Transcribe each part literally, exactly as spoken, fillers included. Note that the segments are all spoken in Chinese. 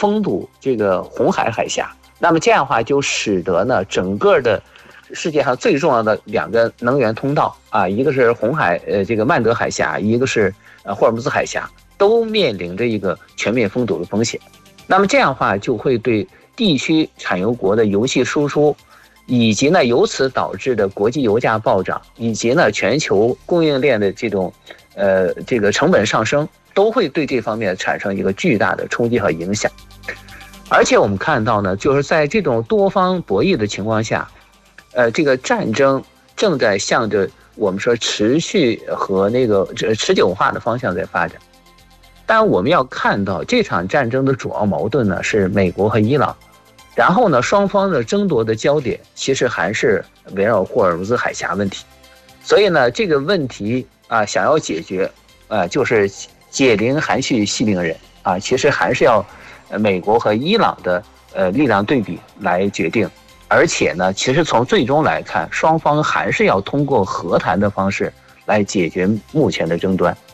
封堵这个红海海峡。那么这样的话就使得呢整个的世界上最重要的两个能源通道啊，一个是红海呃这个曼德海峡，一个是呃霍尔木兹海峡，都面临着一个全面封堵的风险。那么这样的话就会对地区产油国的油气输出，以及呢由此导致的国际油价暴涨，以及呢全球供应链的这种呃这个成本上升，都会对这方面产生一个巨大的冲击和影响。而且我们看到呢，就是在这种多方博弈的情况下，呃，这个战争正在向着我们说持续和那个持久化的方向在发展。但我们要看到，这场战争的主要矛盾呢是美国和伊朗，然后呢，双方的争夺的焦点其实还是围绕霍尔木兹海峡问题。所以呢，这个问题啊，想要解决，啊，就是解铃还须系铃人啊，其实还是要美国和伊朗的呃力量对比来决定。而且呢，其实从最终来看，双方还是要通过和谈的方式来解决目前的争端。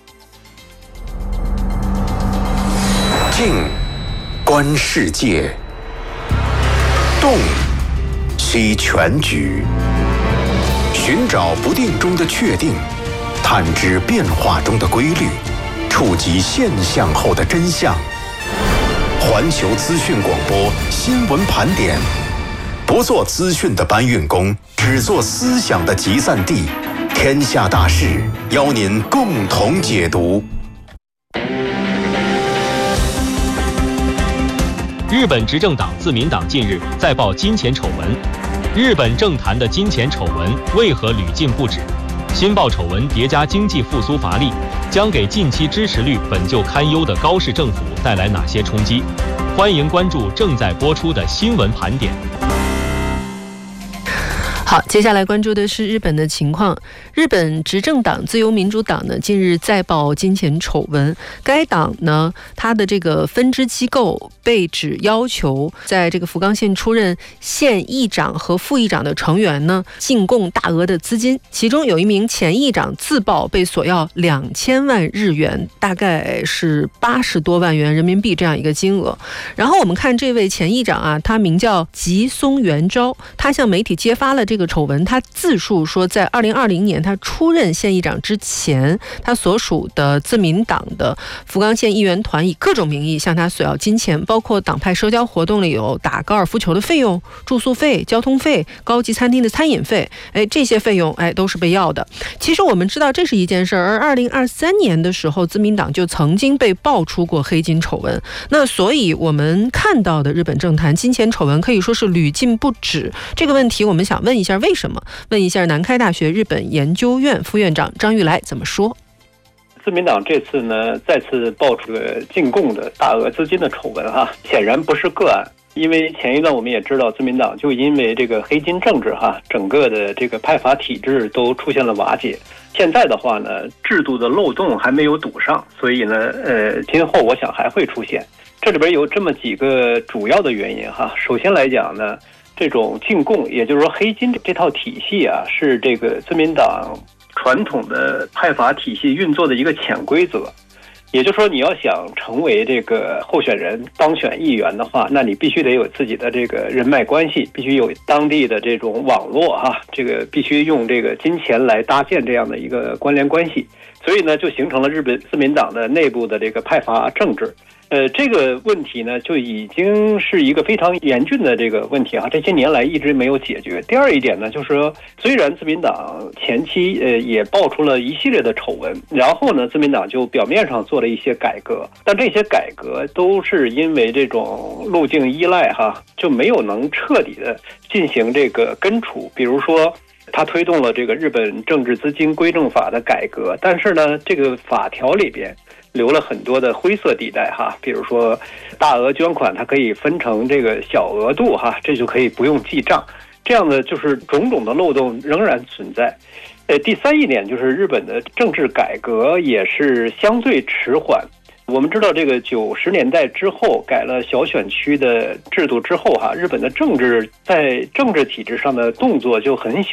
静，观世界；动，析全局。寻找不定中的确定，探知变化中的规律，触及现象后的真相。环球资讯广播新闻盘点，不做资讯的搬运工，只做思想的集散地。天下大事，邀您共同解读。 日本执政党自民党近日再爆金钱丑闻，日本政坛的金钱丑闻为何屡禁不止？新爆丑闻叠加经济复苏乏力，将给近期支持率本就堪忧的高市政府带来哪些冲击？欢迎关注正在播出的新闻盘点。 好，接下来关注的是日本的情况。日本执政党自由民主党呢，近日再爆金钱丑闻。该党呢，它的这个分支机构被指要求在这个福冈县出任县议长和副议长的成员呢，进贡大额的资金。其中有一名前议长自曝被索要两千万日元，大概是八十多万元人民币这样一个金额。然后我们看这位前议长啊，他名叫吉松元昭，他向媒体揭发了这个丑闻。他自述说，在二零二零年他出任县议长之前，他所属的自民党的福冈县议员团以各种名义向他索要金钱，包括党派社交活动里有打高尔夫球的费用、住宿费、交通费、高级餐厅的餐饮费，哎，这些费用哎都是被要的。其实我们知道这是一件事儿，而二零二三年的时候，自民党就曾经被爆出过黑金丑闻。那所以我们看到的日本政坛金钱丑闻可以说是屡禁不止。这个问题我们想问一下，为什么？问一下南开大学日本研究院副院长张玉来怎么说。 自民党这次呢再次爆出了进贡的大额资金的丑闻哈，显然不是个案。因为前一段我们也知道，自民党就因为这个黑金政治哈，整个的这个派阀体制都出现了瓦解。现在的话呢，制度的漏洞还没有堵上，所以呢，呃，今后我想还会出现。这里边有这么几个主要的原因哈。首先来讲呢，这种进贡，也就是说黑金这套体系啊，是这个自民党传统的派阀体系运作的一个潜规则。也就是说，你要想成为这个候选人当选议员的话，那你必须得有自己的这个人脉关系，必须有当地的这种网络哈，这个必须用这个金钱来搭建这样的一个关联关系。所以呢，就形成了日本自民党的内部的这个派阀政治。呃，这个问题呢，就已经是一个非常严峻的这个问题啊，这些年来一直没有解决。第二一点呢，就是说，虽然自民党前期呃也爆出了一系列的丑闻，然后呢，自民党就表面上做了一些改革，但这些改革都是因为这种路径依赖哈，就没有能彻底的进行这个根除。比如说，他推动了这个日本政治资金规正法的改革，但是呢，这个法条里边留了很多的灰色地带哈，比如说大额捐款它可以分成这个小额度哈，这就可以不用记账，这样的就是种种的漏洞仍然存在。呃，第三一点就是日本的政治改革也是相对迟缓。我们知道这个九十年代之后改了小选区的制度之后哈，日本的政治在政治体制上的动作就很小。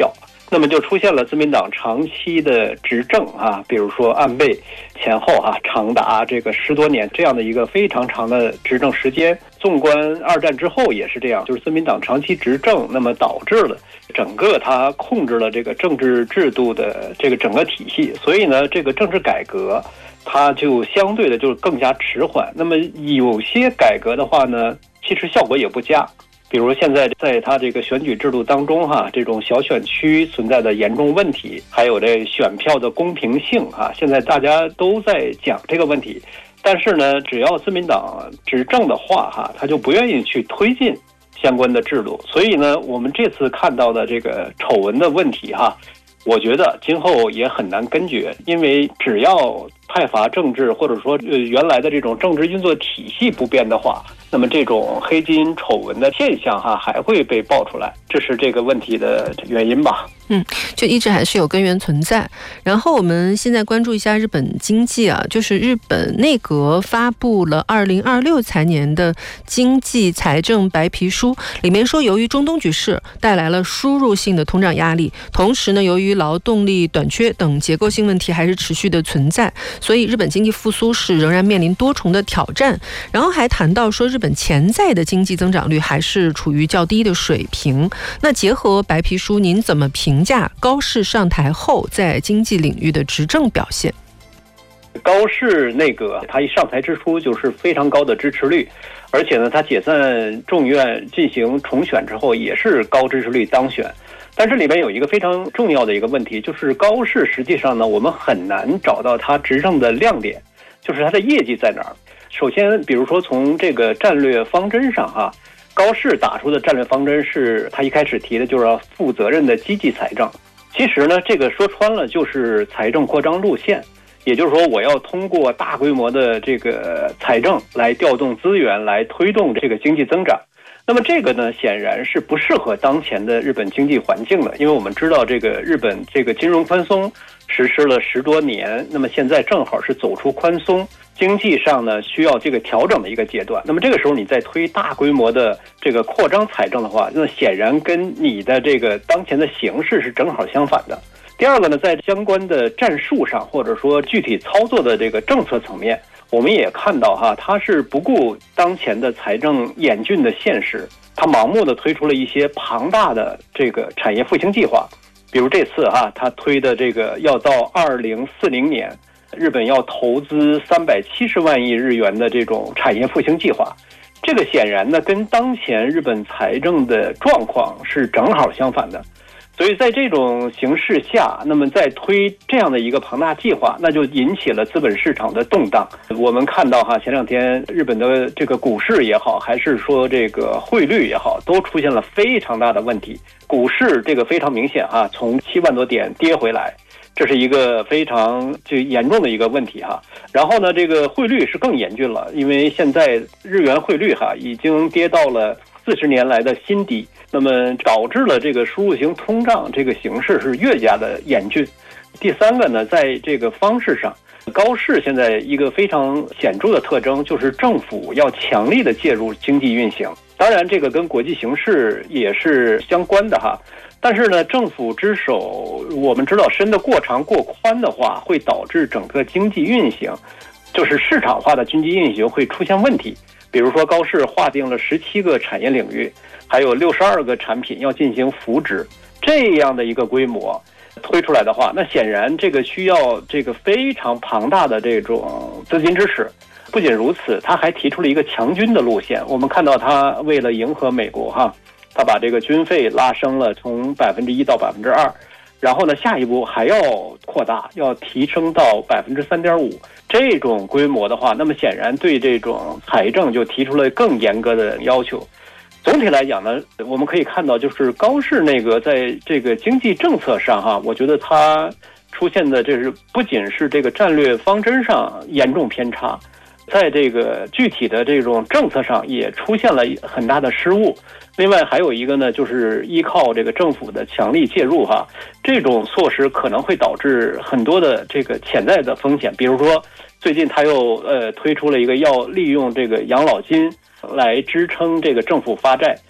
那么就出现了自民党长期的执政啊，比如说安倍前后啊，长达这个十多年这样的一个非常长的执政时间。纵观二战之后也是这样，就是自民党长期执政，那么导致了整个它控制了这个政治制度的这个整个体系，所以呢，这个政治改革它就相对的就更加迟缓。那么有些改革的话呢，其实效果也不佳。比如现在在他这个选举制度当中哈，这种小选区存在的严重问题，还有这选票的公平性啊，现在大家都在讲这个问题。但是呢，只要自民党执政的话哈，他就不愿意去推进相关的制度。所以呢，我们这次看到的这个丑闻的问题哈，我觉得今后也很难根绝，因为只要派阀政治或者说呃原来的这种政治运作体系不变的话，那么这种黑金丑闻的现象哈还会被爆出来，这是这个问题的原因吧。 嗯，就一直还是有根源存在。然后我们现在关注一下日本经济啊，就是日本内阁发布了二零二六财年的经济财政白皮书，里面说由于中东局势带来了输入性的通胀压力，同时呢，由于劳动力短缺等结构性问题还是持续的存在，所以日本经济复苏是仍然面临多重的挑战。然后还谈到说，日本潜在的经济增长率还是处于较低的水平。那结合白皮书，您怎么评价高市上台后在经济领域的执政表现？ 高市内阁他一上台之初就是非常高的支持率，而且呢，他解散众议院进行重选之后也是高支持率当选。但是里面有一个非常重要的一个问题，就是高市实际上呢，我们很难找到他执政的亮点，就是他的业绩在哪儿。首先，比如说从这个战略方针上哈、啊，高市打出的战略方针是他一开始提的就是要负责任的积极财政。其实呢，这个说穿了就是财政扩张路线，也就是说我要通过大规模的这个财政来调动资源，来推动这个经济增长。那么这个呢，显然是不适合当前的日本经济环境的，因为我们知道这个日本这个金融宽松实施了十多年，那么现在正好是走出宽松，经济上呢需要这个调整的一个阶段。那么这个时候你再推大规模的这个扩张财政的话，那显然跟你的这个当前的形势是正好相反的。第二个呢，在相关的战术上或者说具体操作的这个政策层面，我们也看到哈，他是不顾当前的财政严峻的现实，他盲目的推出了一些庞大的这个产业复兴计划。比如这次哈，他推的这个要到二零四零年，日本要投资三百七十万亿日元的这种产业复兴计划，这个显然呢跟当前日本财政的状况是正好相反的。所以在这种形势下，那么再推这样的一个庞大计划，那就引起了资本市场的动荡。我们看到哈，前两天日本的这个股市也好，还是说这个汇率也好，都出现了非常大的问题。股市这个非常明显哈，从七万多点跌回来，这是一个非常就严重的一个问题哈。然后呢，这个汇率是更严峻了，因为现在日元汇率哈已经跌到了四十年来的新低。那么导致了这个输入型通胀这个形势是越加的严峻。第三个呢，在这个方式上，高市现在一个非常显著的特征就是政府要强力的介入经济运行。当然这个跟国际形势也是相关的哈，但是呢，政府之手我们知道伸得过长过宽的话，会导致整个经济运行，就是市场化的经济运行会出现问题。比如说高市划定了十七个产业领域，还有六十二个产品要进行扶植，这样的一个规模推出来的话，那显然这个需要这个非常庞大的这种资金支持。不仅如此，他还提出了一个强军的路线。我们看到他为了迎合美国哈，他把这个军费拉升了从百分之一到百分之二，然后呢，下一步还要扩大，要提升到百分之三点五。这种规模的话，那么显然对这种财政就提出了更严格的要求。总体来讲呢，我们可以看到，就是高市内阁在这个经济政策上哈，我觉得它出现的这是不仅是这个战略方针上严重偏差，在这个具体的这种政策上也出现了很大的失误。另外还有一个呢，就是依靠这个政府的强力介入哈，这种措施可能会导致很多的这个潜在的风险。比如说最近他又呃推出了一个要利用这个养老金来支撑这个政府发债，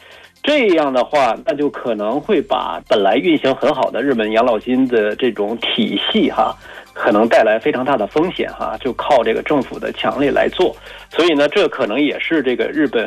这样的话，那就可能会把本来运行很好的日本养老金的这种体系哈，可能带来非常大的风险哈，就靠这个政府的强力来做。所以呢，这可能也是这个日本